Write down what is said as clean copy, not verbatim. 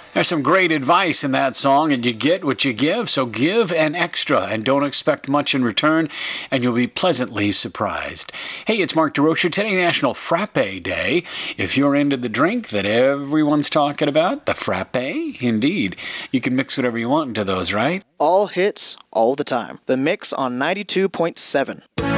There's some great advice in that song, and you get what you give, so give an extra and don't expect much in return, and you'll be pleasantly surprised. Hey, it's Mark DeRocha. Today, National Frappe Day. If you're into the drink that everyone's talking about, the frappe, indeed. You can mix whatever you want into those, right? All hits, all the time. The Mix on 92.7.